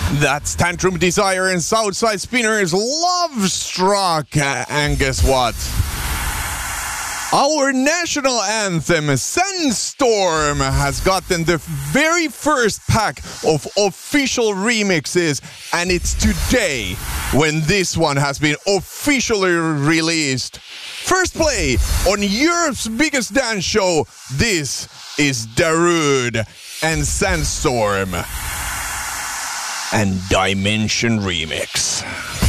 That's Tantrum Desire and Southside Spinners Love Struck. And guess what? Our national anthem, Sandstorm, has gotten the very first pack of official remixes, and it's today when this one has been officially released. First play on Europe's biggest dance show, this is Darude and Sandstorm and Dimension Remix.